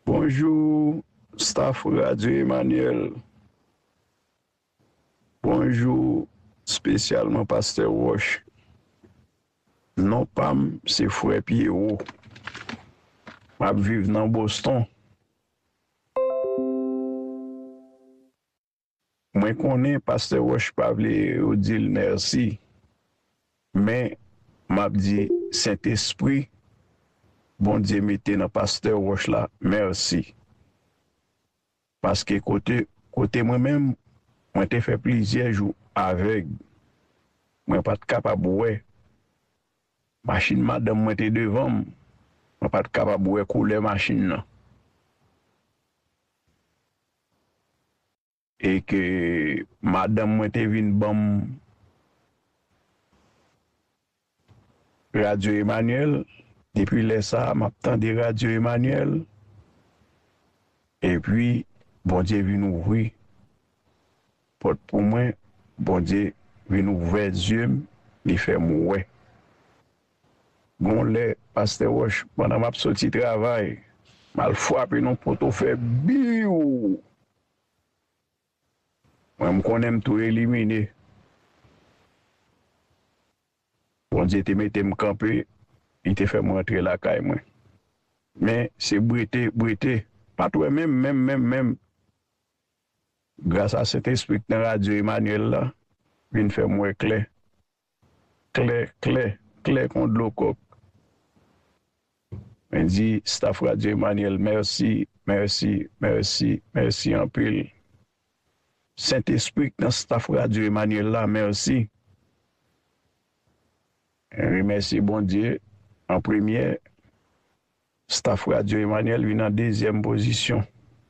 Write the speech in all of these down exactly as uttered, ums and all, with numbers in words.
Bonjour, staff Radio Emmanuel. Bonjour, spécialement Pasteur Roche. Non pas, c'est Frère Pierrot. Je vis dans Boston. Moi, connais Pasteur Roche, pas vle dire merci. Mais, m'a dit Saint-Esprit, bon Dieu, mettez dans Pasteur Roche là, merci. Parce que côté, côté moi-même, moi, j'ai fait plusieurs jours avec. Moi, pas capable de machine madame, moi, t'es devant. Moi, pas capable de couler machine là. Et que madame, moi, t'es venu bon Radio Emmanuel. Depuis là, ça, m'attendais Radio Emmanuel. Et puis, bon Dieu, vient ouvrir. Pour moi, bon Dieu, vient ouvrir les yeux, il fait mourir. Bon, les pasteur Roche, pendant ma sortie travail, mal frappé non poto fait biou. Moi, je connais tout éliminer. Bon Dieu, te mette me camper, il te fait rentrer la caille, moi. Mais c'est brité, brité. Pas toi même, même, même, même. Grâce à cet esprit dans la radio Emmanuel là, vient faire moi clair. Clair, clair, clair contre le coq. Je dis, staff Radio Emmanuel, merci, merci, merci, merci en pile. Saint-Esprit dans staff Radio Emmanuel là, merci. Je remercie bon Dieu. En première, staff Radio Emmanuel vient en deuxième position.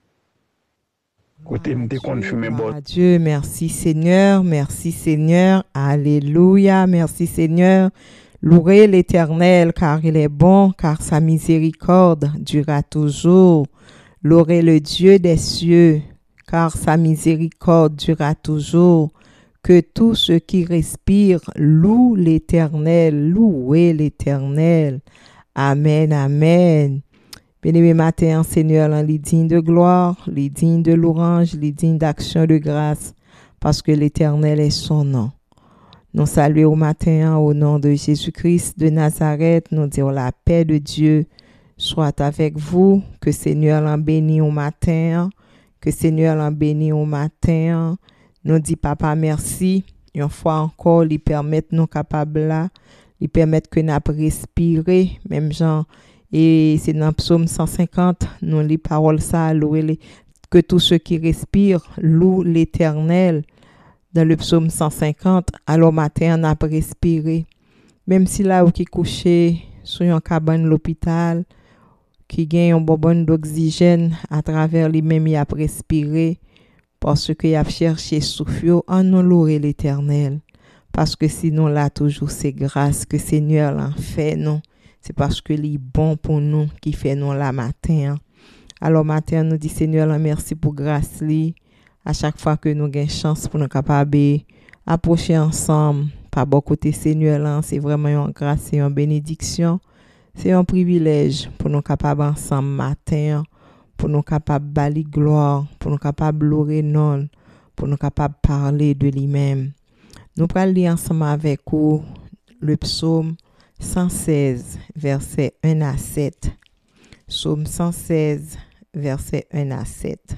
Côté m'te confirmé bon. Dieu, merci Seigneur, merci Seigneur, alléluia, merci Seigneur. Louez l'Éternel car il est bon, car sa miséricorde durera toujours. Louez le Dieu des cieux, car sa miséricorde durera toujours. Que tous ceux qui respirent louent l'Éternel, louez l'Éternel. Amen, amen. Bien-aimé matin, Seigneur, les dignes de gloire, les dignes de louange, les dignes d'action de grâce, parce que l'Éternel est son nom. Nous saluons au matin au nom de Jésus-Christ de Nazareth. Nous disons la paix de Dieu soit avec vous. Que Seigneur l'en bénisse au matin. Que Seigneur l'en bénisse au matin. Nous disons papa merci. Une fois encore, lui permettre nous capables là. Lui permettre que nous respirer. Même gens, et c'est dans Psaume cent cinquante, nous les paroles ça, louer que tous ceux qui respirent louent l'Éternel. Dans le psaume cent cinquante, alors matin, on a respiré. Même si là où qui couché sur une cabane l'hôpital, qui gagne un bonbon d'oxygène à travers lui-même, il a respiré parce qu'il a cherché souffle, en nous louer l'Éternel. Parce que sinon là, toujours c'est grâce que Seigneur l'a fait, non. C'est parce que il est bon pour nous qui fait nous la matin. Alors matin, nous dit Seigneur, merci pour grâce li. À chaque fois que nous avons chance pour nous capables approcher ensemble par bon côté Seigneur là, c'est vraiment une grâce et une bénédiction. C'est un privilège pour nous capables ensemble matin, pour nous capables bali gloire, pour nous capables louer non, pour nous capables parler de lui-même. Nous allons lire ensemble avec vous le psaume cent seize, versets un à sept. Psaume cent seize, versets un à sept.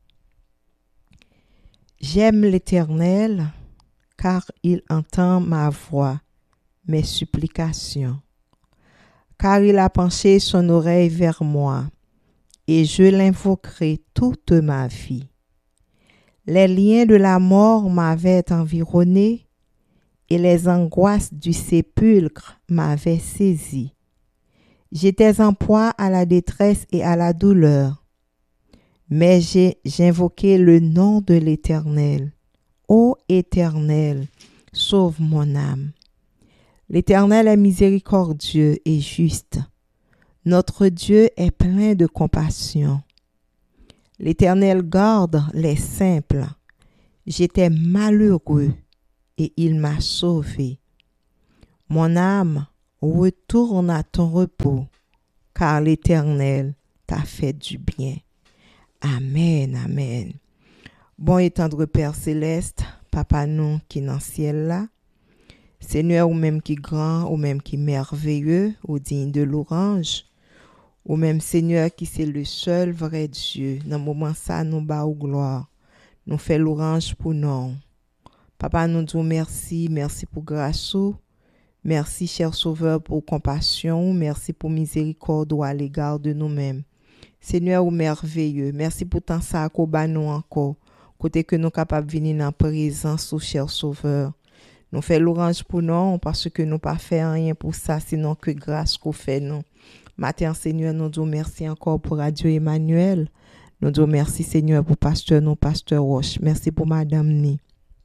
J'aime l'Éternel, car il entend ma voix, mes supplications. Car il a penché son oreille vers moi, et je l'invoquerai toute ma vie. Les liens de la mort m'avaient environné, et les angoisses du sépulcre m'avaient saisi. J'étais en proie à la détresse et à la douleur. Mais j'ai, j'invoquai le nom de l'Éternel. Ô Éternel, sauve mon âme. L'Éternel est miséricordieux et juste. Notre Dieu est plein de compassion. L'Éternel garde les simples. J'étais malheureux et il m'a sauvé. Mon âme, retourne à ton repos, car l'Éternel t'a fait du bien. Amen, amen. Bon et tendre Père Céleste, Papa nous qui dans le ciel là, Seigneur ou même qui grand, ou même qui merveilleux, ou digne de l'orange, ou même Seigneur qui c'est le seul vrai Dieu. Dans le moment ça, nous bas ou gloire. Nous fait l'orange pour nous. Papa nous dit merci, merci pour grâce. Merci cher Sauveur pour compassion. Merci pour miséricorde à l'égard de nous-mêmes. Seigneur ou merveilleux, merci pour tant ça qu'on bat nous encore. Côté que nous capables de venir en présence au cher Sauveur. Nous fait l'orange pour nous parce que nous pas fait rien pour ça, sinon que grâce qu'on fait nous. Matin, Seigneur, nous disons merci encore pour Radio Emmanuel. Nous disons merci, Seigneur, pour pasteur, non pasteur Roche. Merci pour Madame Ni.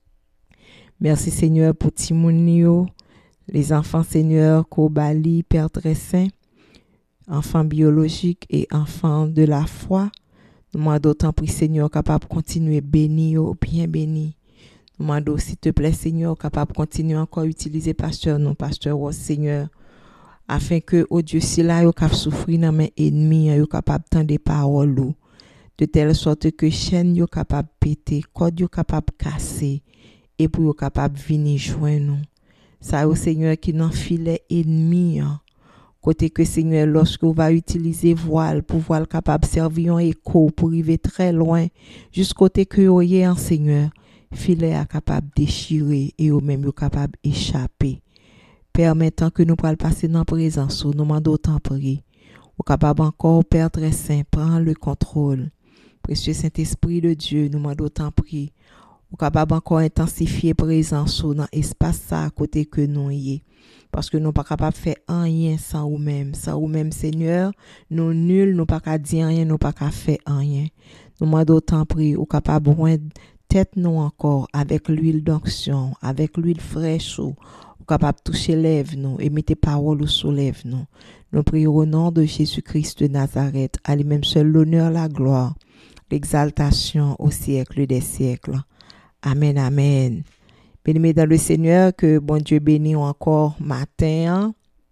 Merci, Seigneur, pour Timounio, les enfants, Seigneur, Kobali, Père très saint, enfants biologiques et enfants de la foi. Nous demandons d'autant pris, Seigneur, capable de continuer béni, bien béni. Nous demandons, s'il te plaît, Seigneur, capable de continuer encore à utiliser pasteur, non pasteur Roche, Seigneur, afin que, au Dieu, si là, yo cap souffrir dans mes ennemis, yo capable de des paroles, de telle sorte que chaîne yo capable péter, corde yo capable casser, et pour yo capable venir joindre nous. Ça, au Seigneur, qui n'en filet ennemi, hein. Côté que, Seigneur, lorsque vous va utiliser voile, pour voile capable servir un écho, pour arriver très loin, jusqu'au côté que vous y en Seigneur, filet est capable de déchirer, et au même yo capable d'échapper. Permettant que nous pourrons passer dans la présence, nous demandons autant prier. Au capable encore, Père très saint, prends le contrôle. Précieux Saint-Esprit de Dieu, nous demandons autant prier. Au capable encore intensifier présence dans l'espace ça à côté que nous y. Parce que nous pas capable faire rien sans nous-mêmes. Sans nous-mêmes, Seigneur, nous nuls, nous pas qu'à dire rien, nous pas qu'à faire rien. Nous demandons autant prier. Au capable de tête nous encore avec l'huile d'onction, avec l'huile fraîche. Capable de toucher lèvres nous et mettre paroles sous lèvres nous. Nous prions au nom de Jésus-Christ de Nazareth, à lui-même seul l'honneur, la gloire, l'exaltation au siècle des siècles. Amen, amen. Béni dans le Seigneur, que bon Dieu bénisse encore matin.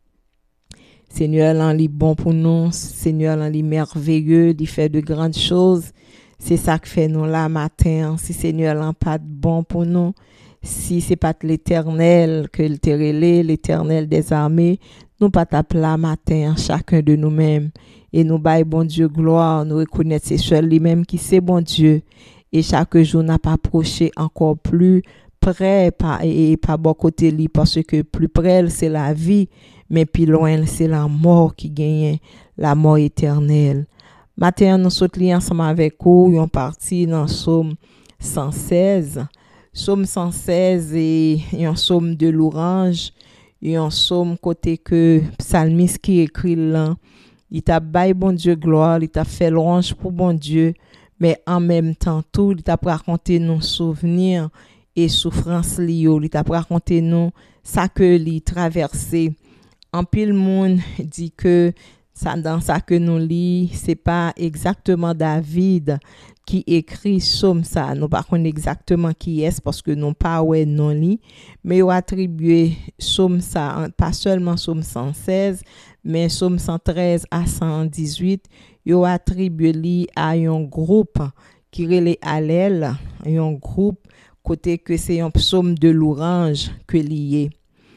Seigneur, l'en est bon pour nous. Seigneur, l'en est merveilleux, il fait de grandes choses. C'est ça que fait nous là matin. Si Seigneur, l'en pas bon pour nous, si c'est pas l'Éternel que le terrelé, l'Éternel des armées, nous pas taper la matin chacun de nous-mêmes et nous bail bon Dieu gloire, nous reconnaître c'est seul lui-même qui c'est bon Dieu et chaque jour n'a pas approché encore plus près pas et pas bon côté lui parce que plus près c'est la vie mais plus loin c'est la mort qui gagne, la mort éternelle. Matin nous sommes ensemble avec vous, on parti dans Psaume cent seize. Psaume cent seize et un psaume de l'orange et un psaume côté que psalmiste qui écrit là, il t'a baillé bon Dieu gloire, il t'a fait l'orange pour bon Dieu, mais en même temps tout, il t'a raconté nos souvenirs et souffrances liées, il t'a raconté nous ça que il traversé. En pile monde dit que ça dans ça que nous lit, c'est pas exactement David qui écrit somme ça, nous pas connaît exactement qui est parce que non pas ouais non li, mais on attribué somme ça pas seulement somme cent seize mais somme cent treize à cent dix-huit, yo attribué li à un groupe qui relait Allel, un groupe côté que c'est un psaume de l'orange que lié.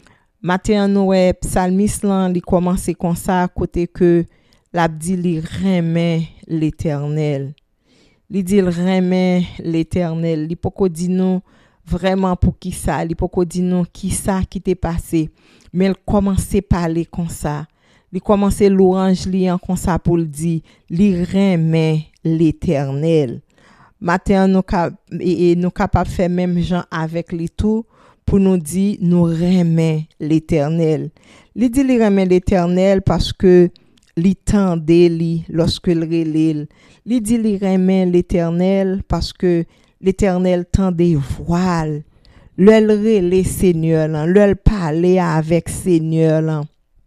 Matin nous psalmiste là, il commence comme ça côté que l'abdi li remet l'Éternel. Il dit il remet l'Éternel. Il peut dire nous vraiment pour qui ça, il peut dire nous qui ça qui t'est passé. Mais il commence à parler comme ça. Il commence l'orange li en comme ça pour le dire, il remet l'Éternel. Matin nous cap et nous capable faire même gens avec les tout pour nous dire nous remet l'Éternel. Il dit il remet l'Éternel parce que li tendait li lorsque il relève. Il dit il remet l'Éternel parce que l'Éternel tendait voile. Le relève Seigneur là, le parler avec Seigneur là.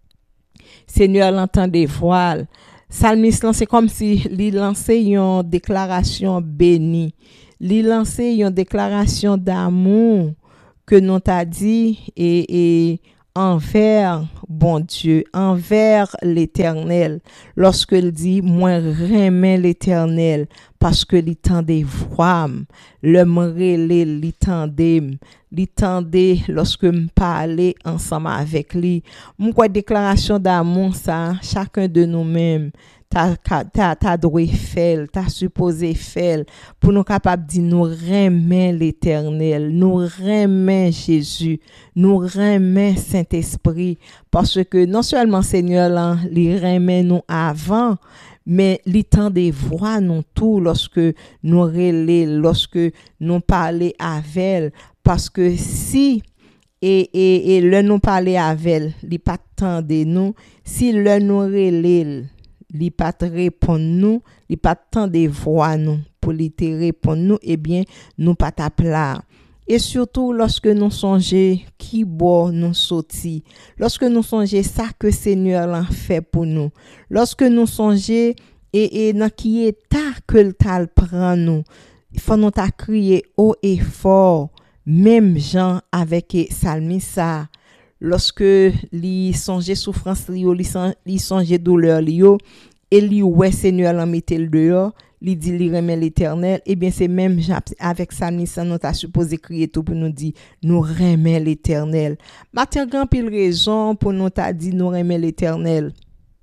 Seigneur l'entendait voile. Psalmiste c'est comme si il lançait une déclaration bénie. Il lançait une déclaration d'amour que nous t'a dit et, et envers bon Dieu, envers l'Éternel. Lorsqu'il dit, moi remets l'Éternel, parce que l'itendait voix, le m'relé l'itendait, l'itendait lorsque me parlait ensemble avec lui. Mon quoi déclaration d'amour ça, chacun de nous-mêmes. T'as ta ta doué faire, t'as supposé faire pour nous capables de nous remettre l'Éternel, nous remettre Jésus, nous remettre Saint-Esprit, parce que non seulement Seigneur là, il remet nous avant, mais il tend des voix nous tout lorsque nous relais, lorsque nous parler avec elle, parce que si et et et le nous parler avec elle, il pas tendre nous, si le nous relais li pas répondre nous, li pas tant de voix nous pour li te répondre nous, eh bien nous pas tap là. Et surtout lorsque nous songeons qui bon nous sorti, lorsque nous songeons ça que Seigneur l'a fait pour nous, lorsque nous songeons et et dans qui état que le tal prend nous, il faut nous ta crier haut et fort, même Jean avec Salmisa. Lorsque li songe souffrance li yo, li songe douleur li yo, et li ouais Seigneur l'en mette le dehors, li dit li remet l'Éternel, et bien c'est même avec Salmisa nous t'a supposé crier tout pour nous dire nous remet l'Éternel. Matin grand pile raison pour nous t'a dit nous remet l'Éternel.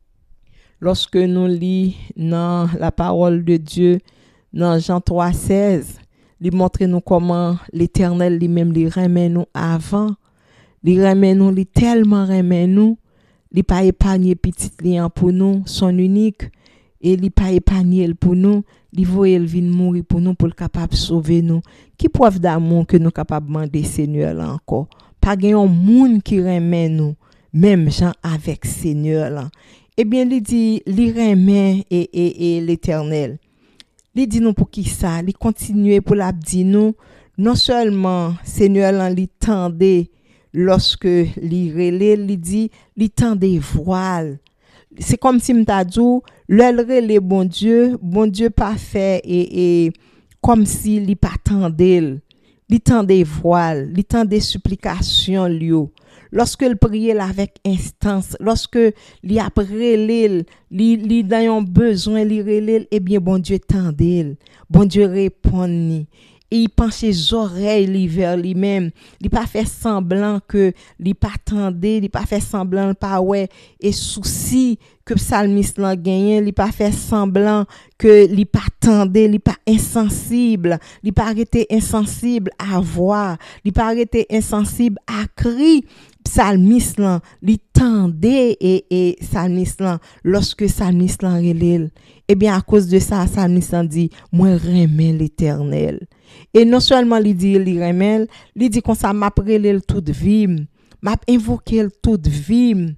Lorsque nous lit dans la parole de Dieu dans Jean trois seize, li montre nous comment l'Éternel lui-même li remet nous avant. Li remet nous, li tellement remet nous, li pas épargné petit lian pour nous, son unique, et li pas épargné pour nous, li voye el vin mourir pour nous, pour le capable sauver nous. Qui preuve d'amour que nous capable demander Seigneur là encore. Pas gen yon moun qui remet nous, même gens avec Seigneur là. Eh bien, li dit, li remet et, et, et l'Éternel. Li dit nous pour qui ça, li continue pour la di nous, non seulement Seigneur là, li tendait, lorsque li relé li dit li tend des voiles, c'est comme si m'ta dit le relé bon Dieu bon Dieu pas fait et, et comme si li pas tendel, li tend des voiles, li tend des supplications lio, lorsque il priait avec instance, lorsque li a relé li li dans un besoin li relé, eh bien bon Dieu tendel, bon Dieu répond ni. Et il penche les oreilles vers lui-même. Il pas fait semblant que il pas tendait, il pas fait semblant pas ouais et souci que psalmiste l'a gagné, il pas fait semblant que il pas tendait, il pas insensible, il pas arrêté insensible à voix, il pas arrêté insensible à cri. Psalmiste là, il tendait et et psalmiste là lorsque psalmiste là relève. Eh bien à cause de ça, psalmiste dit moi remets l'Éternel. Et non seulement il dit il remet, il dit comme ça m'a relève toute vie, m'a invoqué toute vie.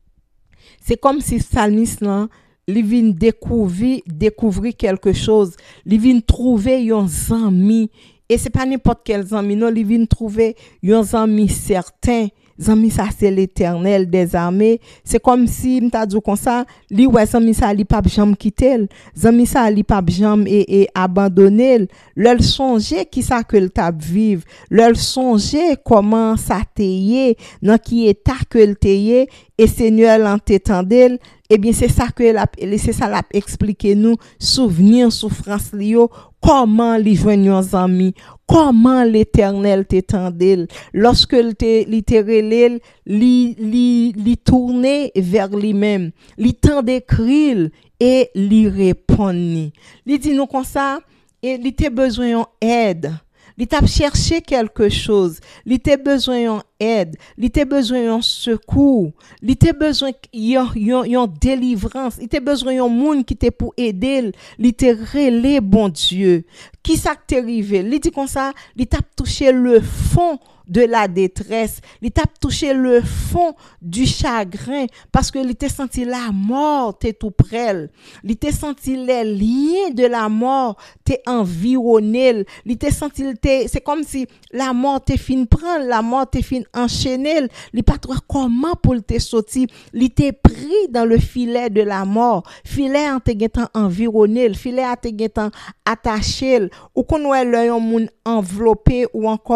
C'est comme si psalmiste là il vient découvrir découvrir quelque chose, il vient trouver un ami et c'est pas n'importe quel ami, non, il vient trouver un ami certain. Zami ça c'est l'Éternel des armées, c'est comme si m'ta dit comme ça li ouais zami ça li pas jamais quitter, zami ça li pas jamais et, et abandonner, leur songer qui ça que le t'a vivre, leur songer comment ça t'ayé dans qui état que le t'ayé et Seigneur l'entendel. Eh bien c'est ça que la c'est ça l'a expliquer nous souvenir souffrance lio, comment li joindre nos amis, comment l'Éternel t'étendel lorsque il te relève, li li li tourner vers lui-même, li tendait crier et li répondre. Li dit nous comme ça et li te besoin d'aide. Li t'a cherché quelque chose, li te besoin d'aide, li te besoin de secours, li te besoin yon yon yon délivrance, li te besoin yon monde qui te pour aider, li te relé bon Dieu. Qui ça que t'est arrivé? Li dit comme ça, li t'a touché le fond de la détresse, il t'a touché le fond du chagrin parce que il t'a senti la mort t'es tout près, il t'a senti les liens de la mort t'es environné, il t'a senti t'es, c'est comme si la mort t'es fin prendre, la mort t'es fin enchaîner, il pas trop comment pour te sortir, il t'est pris dans le filet de la mort, filet en te getan environné, filet a te getan attaché ou qu'on ouais l'œil moun enveloppé ou encore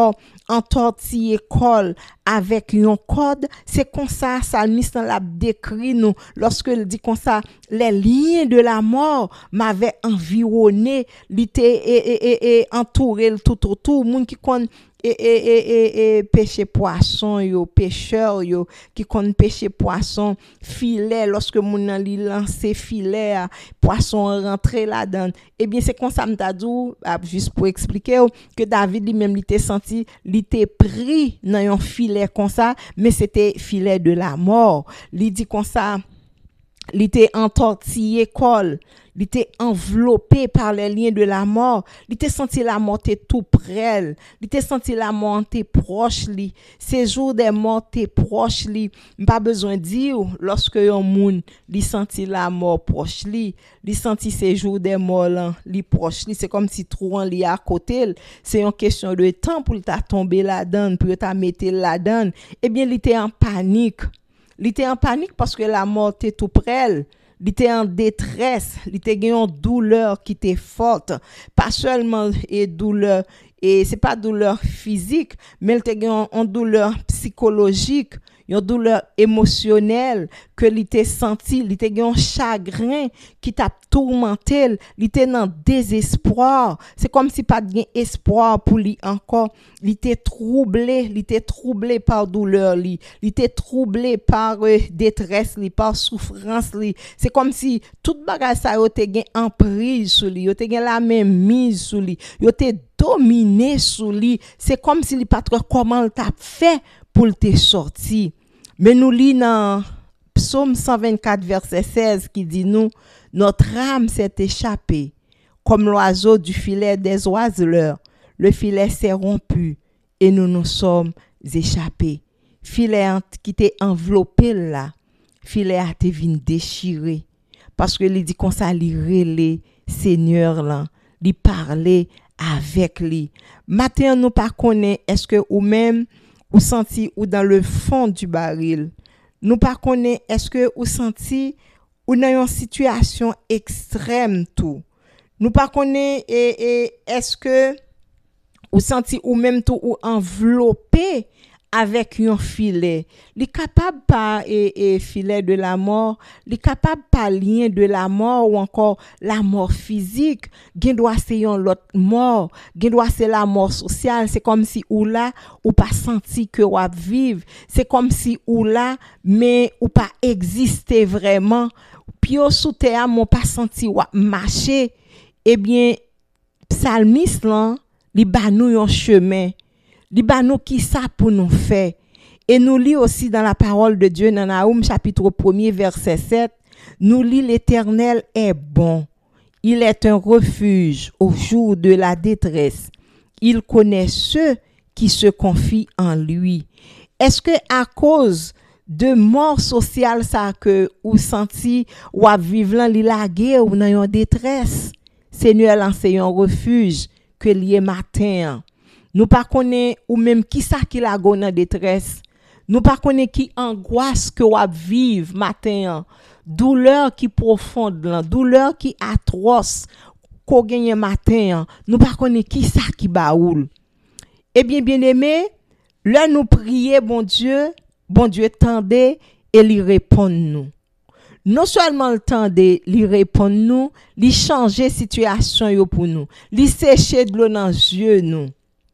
entortiller col avec un code, c'est comme ça psalmiste l'a décrit nous lorsque il dit comme ça, les liens de la mort m'avaient environné, l'été et, et, et, et entouré tout autour, monde qui connaît et et et et, et pêcher poisson yo pêcheur yo qui connaît pêcher poisson filet lorsque mon nan li lancer filet poisson rentrer là-dedans, et bien c'est comme ça m'ta dit juste pour expliquer que David lui-même il était senti il était pris dans un filet comme ça, mais c'était filet de la mort. Il dit comme ça, il était entortillé col, il était enveloppé par les liens de la mort, il était senti la mort tout près, il était senti la mort proche li, ces jours des morts t'es proche li, pas besoin dire lorsque un monde il senti la mort proche li, il senti ces jours des morts là, li proche li, c'est comme si trouan li à côté, c'est une question de temps pour t'a tomber là-dedans, pour t'a mettre là-dedans, et bien il était en panique. Il était en panique parce que la mort était tout près. Il était en détresse. Il était une douleur qui était forte. Pas seulement une douleur, et c'est pas douleur physique, mais il était une douleur psychologique, une douleur émotionnelle que il était senti. Il était un chagrin qui t'a tourmenté. Il était dans désespoir. C'est comme si pas de espoir pour lui encore. Il était troublé. Il était troublé par douleur. Il était troublé par euh, détresse, li, par souffrance. Li. C'est comme si toute bagage ça yo te gen emprise sur lui. Yo te gen la même mise sur lui. Yo te dominé sur lui. C'est comme si il pas trop comment il t'a fait pour te sortir. Mais nous lisons dans Psaume cent vingt-quatre verset seize qui dit nous, notre âme s'est échappée comme l'oiseau du filet des oiseleurs. Le filet s'est rompu et nous nous sommes échappés. Filet qui était enveloppé là, filet a été venu déchirer parce que il dit qu'on ça li relé Seigneur là, li parler avec lui. Matin nous pas connaît est-ce que ou même ou senti ou dans le fond du baril. Nous pas connaît est-ce que ou senti ou dans une situation extrême tout. Nous pas connaît et, et est-ce que ou senti ou même tout ou enveloppé avec un filet. Li capable pas et, et filet de la mort, li capable pas lien de la mort ou encore la mort physique, gen doit c'est yon l'autre mort, gen doit c'est la mort sociale, c'est comme si ou là ou pas senti que ou vivre, c'est comme si ou là mais ou pas exister vraiment, puis au sous terre mon pas senti ou marcher. Eh bien psalmiste là, li ba nou yon chemin. Li ba nou qui ça pour nous faire. Et nous lit aussi dans la parole de Dieu dans Naoum chapitre premier verset sept, nous lit l'Éternel est bon. Il est un refuge au jour de la détresse. Il connaît ceux qui se confient en lui. Est-ce que à cause de mort sociale ça que ou senti ou à vivre là li lagué ou dans une détresse, Seigneur lance un refuge que lié matin. Nous pas connaît ou même qui ça qui la go dans détresse. Nous pas connaît qui angoisse que ou vivre matin. Douleur qui profonde là, douleur qui atroce qu'on gagne matin. Nous pas connaît qui ça qui baoul. Eh bien bien-aimé, là nous prier bon Dieu, bon Dieu tendez et lui répond nous. Non seulement le tendez, lui répond nous, lui changer situation yo pour nous, lui sécher de l'eau dans yeux nous.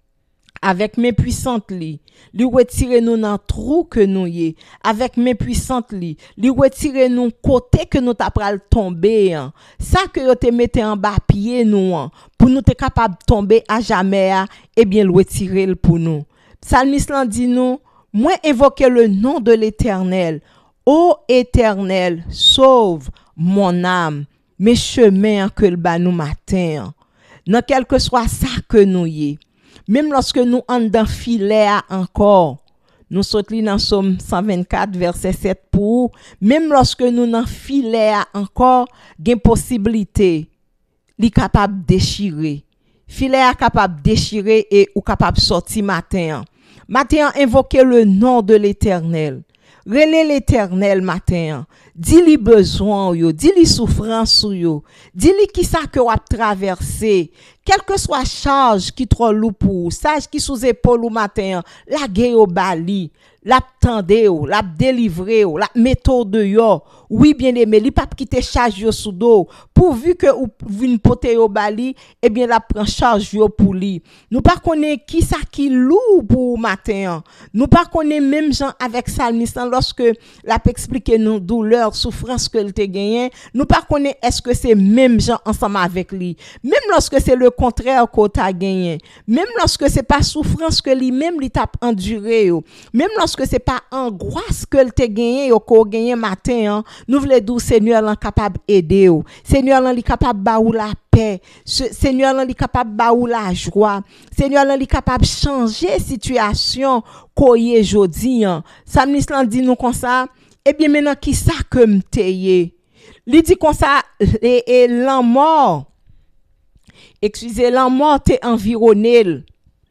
Avec mes puissantes li, li retire nous dans trou que nous y, avec mes puissantes li, li retire nous côté que nous t'a pral tomber, hein. Ça que yo te mette en bas pied nous, hein, pour nous te capable tomber à jamais, hein, eh bien le retirer pour nous. Psalmiste lan dit nous, moi invoquer le nom de l'Éternel. Ô Éternel, sauve mon âme, mes chemins que le bas nous matin. Dans quel que soit ça que nous y. Même lorsque nous en dans filet encore, nous sautons dans Psaume cent vingt-quatre verset sept pour, même lorsque nous dans filet encore, gain possibilité, li capable déchirer. Filet capable déchirer et ou capable sortir matin. Matin invoquer le nom de l'Éternel. Relais l'Éternel matin. Dis-lui besoin yo, dis-lui souffrance yo, dis-lui qui ça que ou a traversé. Quelle que soit charge qui trop lourd pour, sage qui sous épaule ou matin, la gueule au bali, la tende ou, la délivrer ou, la méthode de yo. Oui bien aimé, li pas quitter charge yo sous dos, pourvu que ou vinn pote au bali, eh bien la prend charge yo pour lui. Nous pas connaît qui ça qui lourd pour matin. Nous pas connaît même gens avec Salmiste lorsque l'a expliqué nous douleur, souffrance que il te gagné, nous pas connaît est-ce que c'est même gens ensemble avec lui. Même lorsque c'est le contraire qu'on t'a gagné, même lorsque c'est pas souffrance que lui même lui t'a enduré, même lorsque c'est pas angoisse que il te gagné ou qu'on gagné matin, hein, nous voulons dire Seigneur là capable aider ou Seigneur là capable ba ou la paix, Seigneur là capable ba ou la joie, Seigneur là capable changer situation koye jodi hein. Salmiste là dit nous comme ça, et bien maintenant qui ça que m'teye, li dit comme ça et, et l'en mort, excusez l'en mort t'es environné,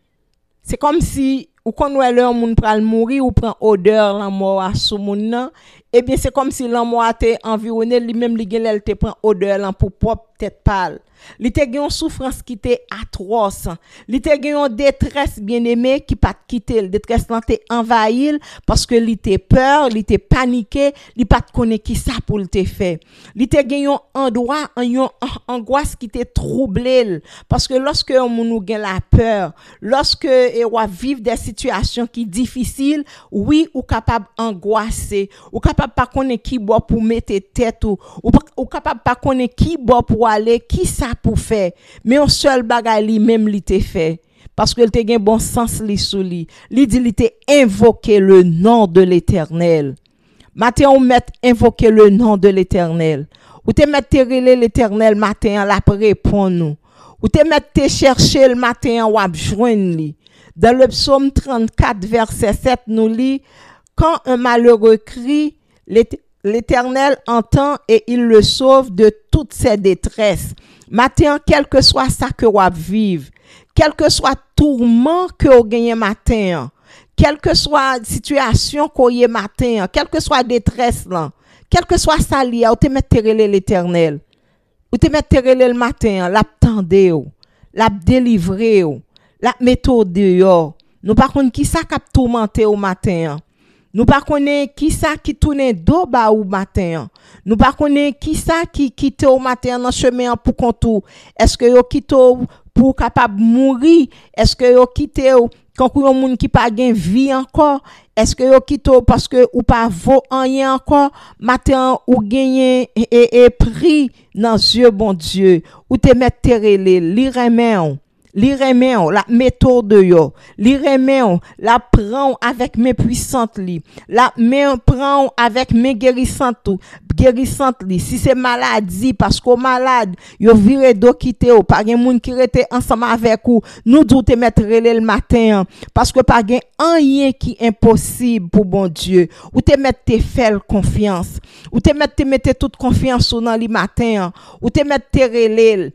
c'est comme si ou quand on leur moun pral mourir ou prend odeur l'en mort à sou moun nan, et bien c'est comme si l'en mort t'es environné, lui même li gen l'el te prend odeur l'en pour propre tête pâle. Li te gen souffrance qui te atroce, li te gen détresse bien-aimé qui pas quitter, détresse lan te envahir parce que li te peur, li te paniqué, li pas connaît qui ça pour te fait. Li te gen yon endroit, yon angoisse qui te troublé parce que lorsque on nou gen la peur, lorsque e wa vivre des situations qui difficiles, oui ou capable angoisser, ou capable pas connaît qui boit pour mettre tête ou ou capable pas connaît qui boit pour aller, qui ça pour faire, mais un seul bagay li même li te fait parce que il te gen bon sens li sou li, li dit li te invoquer le nom de l'Éternel. Matin on met invoquer le nom de l'Éternel, ou te met te relé l'Éternel matin la répond nous, ou te met te chercher le matin ou ap joindre li. Dans le psaume trente-quatre verset sept nous lit, quand un malheureux crie, l'Éternel entend et il le sauve de toutes ses détresses. Matin, quel que soit ça que vous vivez, quel que soit tourment que vous gagnez matin, quelle que soit situation que vous avez matin, quelle que soit détresse là, quel que soit ça lié, vous te mettez l'Éternel. Vous te mettez le matin, la tendez, la délivrer, la méthode dehors. Nous par contre qui ça cap tourmenter au matin. Nous pas connaît qui ça qui tourne dos ba ou matin. Nous pas connaît qui ça qui quitte au matin dans chemin pour contour. Est-ce que yo quitte pour capable mourir? Est-ce que yo quitte quand yon moun qui pas gen vie encore? Est-ce que yo quitte parce que ou pas vaut rien encore? Matin ou gagner et, et pris dans yeux bon Dieu. Ou te mettre terrelé, li remen. Li remen la méthode de yo, li remen la prend avec mes puissantes li, la men prend avec mes guérissantes guérissante li. Si c'est maladie parce qu'au malade yo vire do quitter ou pas gen moun qui rete ensemble avec ou, nous dou te mettre le matin parce que pas gen rien qui impossible pour bon Dieu. Ou te mettre te faire confiance, ou te mettre te mettre toute confiance dans li matin, ou te mettre te relèl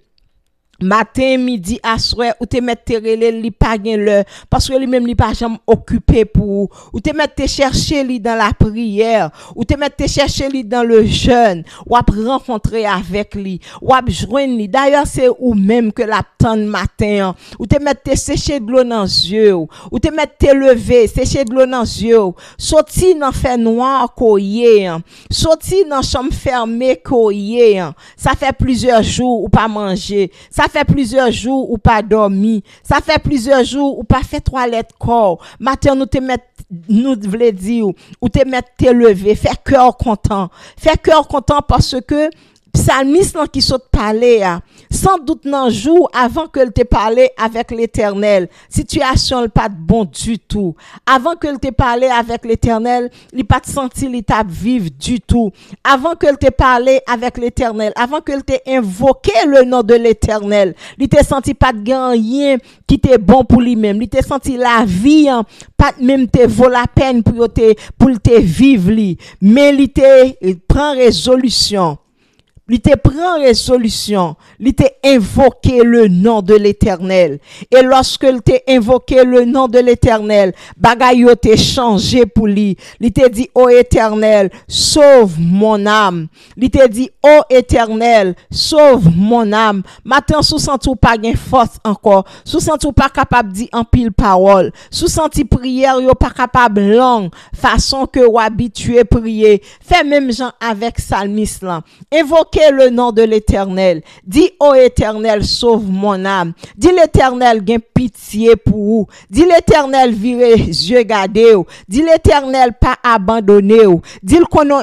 matin, midi, à soir, ou te mettre te relé li pa gen l'heure parce que lui même li pas jamais occupé pour, ou te mettre te chercher li dans la prière, ou te mettre te chercher li dans le jeûne, ou ap rencontrer avec lui, ou ap joindre li. D'ailleurs c'est ou même que la tend matin, ou te mettre te sécher de l'eau dans yeux, ou te mettre te lever, sécher de l'eau dans yeux, sorti dans fait noir koye, sorti dans chambre fermée koye, ça fait plusieurs jours ou pas manger, ça fait plusieurs jours ou pas dormi, ça fait plusieurs jours ou pas fait toilette corps. Matin nous te mettre nous voulons dire ou te mettre te lever, faire cœur content, faire cœur content parce que psalmiste qui saute parler sans doute nan jour avant que il te parler avec l'Éternel, situation pas bon du tout. Avant que il te parler avec l'Éternel, il pas senti l'étape vive du tout. Avant que il te parler avec l'Éternel, avant que il te invoqué le nom de l'Éternel, il te senti pas de rien qui était bon pour lui-même. Il te senti la vie hein, pas même te vaut la peine pour te pour te vivre li, mais il te prend résolution. il te prend résolution, il te invoqué le nom de l'Éternel. Et lorsque il te invoqué le nom de l'Éternel, bagay yo te changé pour lui. Il te dit, ô Éternel, sauve mon âme. Il te dit, ô Éternel, sauve mon âme. Matin, sous senti ou pas gain force encore, sous senti ou pas capable dire en pile parole, sous senti prière yo pas capable langue, façon que ou habitué prier. Fais même gens avec psalmiste là. Invoque le nom de l'Éternel. Dis, ô Éternel, sauve mon âme. Dis l'Éternel, gain pitié pour vous. Dis l'Éternel, virez yeux gardez. Dis l'Éternel, pas abandonné. Dis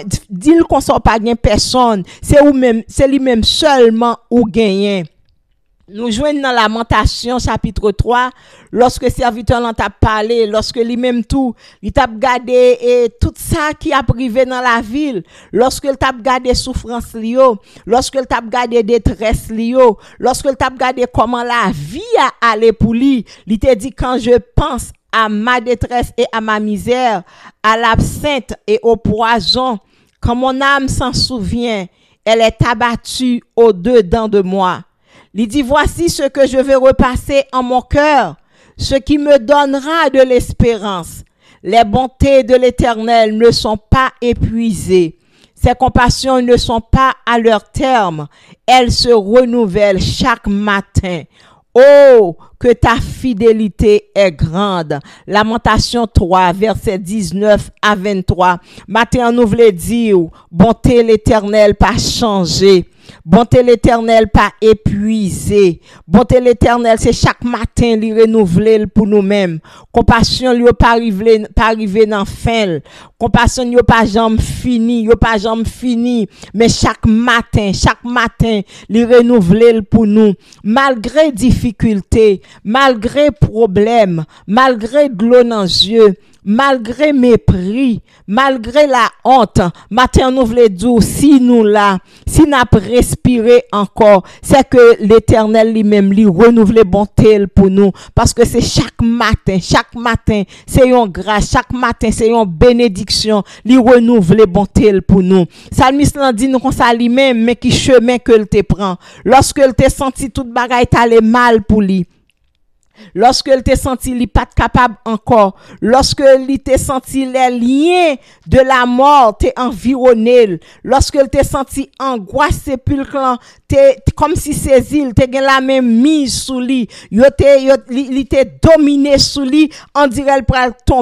le qu'on soit pas gain personne. C'est ou même, c'est lui-même seulement ou gagné. Nous joignons dans Lamentation chapitre trois, lorsque serviteur l'en t'a parlé, lorsque lui-même tout, il t'a gardé et tout ça qui a privé dans la ville, lorsque il t'a gardé souffrance lio, lorsque il t'a gardé détresse lio, lorsque il t'a gardé comment la vie a allé pour lui, il t'a dit quand je pense à ma détresse et à ma misère, à l'absinthe et au poison, quand mon âme s'en souvient, elle est abattue au-dedans de moi. Il dit, voici ce que je vais repasser en mon cœur, ce qui me donnera de l'espérance. Les bontés de l'Éternel ne sont pas épuisées. Ses compassions ne sont pas à leur terme. Elles se renouvellent chaque matin. Oh, que ta fidélité est grande. Lamentation trois, versets dix-neuf à vingt-trois. Matin, nous voulons dire, bonté l'Éternel pas changé. Bonté l'Éternel pas épuisé. Bonté l'Éternel, c'est chaque matin li renouveler pour nous-mêmes. Compassion li pas arriver pas arriver dans fin. Compassion yo pas jamais fini, yo pas jamais fini, mais chaque matin, chaque matin li renouveler pour nous malgré difficultés, malgré problèmes, malgré de l'eau dans les yeux. Malgré mépris, malgré la honte, matin nous voulons dire, si nous là, si nous avons respiré encore, c'est que l'Éternel lui-même lui renouvelle bonté pour nous, parce que c'est chaque matin, chaque matin, c'est une grâce, chaque matin, c'est une bénédiction, lui renouvelle bonté pour nous. Psalmiste l'a dit nous qu'on ça lui-même, mais qui chemin que il te prend. Lorsque il te senti toute bagaille t'allait mal pour lui. Lorsque il t'a senti li pas capable encore, lorsque il t'a senti les liens de la mort t'es environné, lorsque il t'a senti angoissé pulclan, t'es comme si ces îles t'es la même mise sous lui, yo t'es il t'est dominé sous lui, on dirait elle pral tomber